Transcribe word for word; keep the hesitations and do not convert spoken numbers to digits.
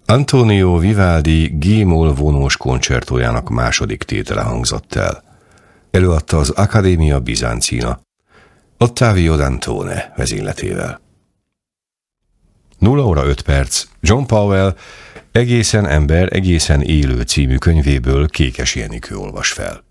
Antonio Vivaldi G-moll vonós koncertójának második tétele hangzott el. Előadta az Accademia Bizantina, Ottavio Dantone vezényletével. nulla óra öt perc. John Powell Egészen ember, egészen élő című könyvéből Kékes Jenikő olvas fel.